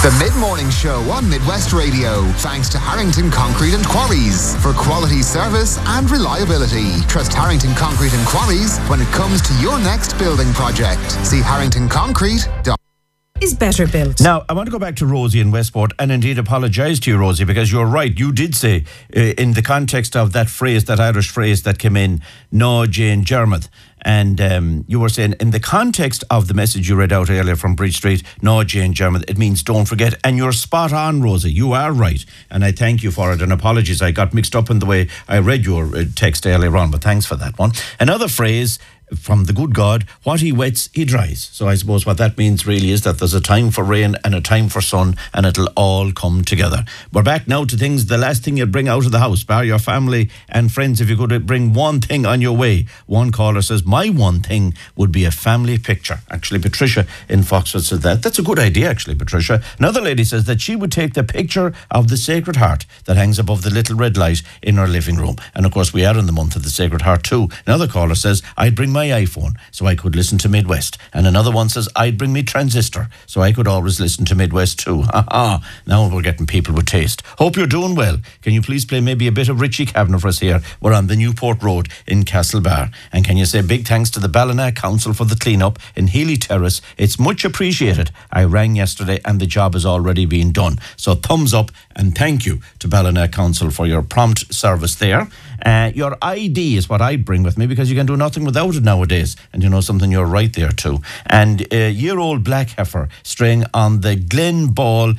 The Mid-Morning Show on Midwest Radio, thanks to Harrington Concrete and Quarries for quality service and reliability. Trust Harrington Concrete and Quarries when it comes to your next building project. See harringtonconcrete.com. Is better built. Now, I want to go back to Rosie in Westport and indeed apologise to you, Rosie, because you're right. You did say, in the context of that phrase, that Irish phrase that came in, no Jane Jermith. And you were saying, in the context of the message you read out earlier from Bridge Street, no Jane Jermith, it means don't forget. And you're spot on, Rosie. You are right. And I thank you for it. And apologies, I got mixed up in the way I read your text earlier on, but thanks for that one. Another phrase from the good God, what he wets, he dries. So I suppose what that means really is that there's a time for rain and a time for sun, and it'll all come together. We're back now to things, the last thing you'd bring out of the house, bar your family and friends, if you could bring one thing on your way. One caller says, my one thing would be a family picture. Actually, Patricia in Foxford said that. That's a good idea, actually, Patricia. Another lady says that she would take the picture of the Sacred Heart that hangs above the little red light in her living room. And of course, we are in the month of the Sacred Heart too. Another caller says, I'd bring my iPhone so I could listen to Midwest. And another one says, I'd bring me transistor so I could always listen to Midwest too. Now we're getting people with taste. Hope you're doing well. Can you please play maybe a bit of Richie Kavanagh for us here? We're on the Newport Road in Castlebar. And can you say big thanks to the Ballina Council for the clean-up in Healy Terrace? It's much appreciated. I rang yesterday and the job has already been done. So thumbs up and thank you to Ballina Council for your prompt service there. Your ID is what I bring with me because you can do nothing without it nowadays. And you know something, you're right there too. And a year-old black heifer straying on the Glen Ball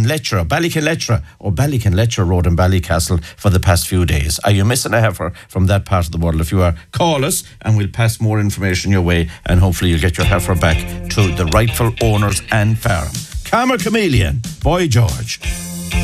Ballykinlettra Road in Ballycastle for the past few days. Are you missing a heifer from that part of the world? If you are, call us and we'll pass more information your way and hopefully you'll get your heifer back to the rightful owners and farm. Calmer Chameleon, Boy George.